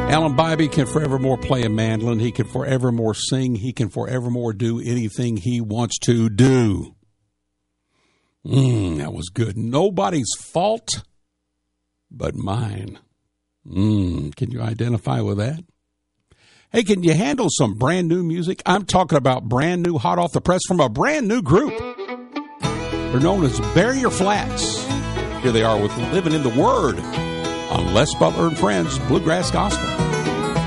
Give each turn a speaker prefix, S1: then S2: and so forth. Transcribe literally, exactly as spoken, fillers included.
S1: Alan Bybee can forevermore play a mandolin. He can forevermore sing. He can forevermore do anything he wants to do. Mm, that was good. Nobody's fault but mine. Mm, can you identify with that? Hey, can you handle some brand new music? I'm talking about brand new, hot off the press from a brand new group. They're known as Barrier Flats. Here they are with Living in the Word on Les Butler and Friends Bluegrass Gospel.